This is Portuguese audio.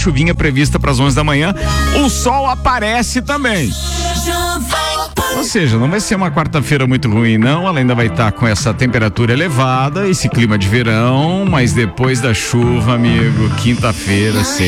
chuvinha prevista para as 11 da manhã. O sol aparece também. Ou seja, não vai ser uma quarta-feira muito ruim, não. Ela ainda vai estar com essa temperatura elevada, esse clima de verão, mas depois da chuva, amigo, quinta-feira,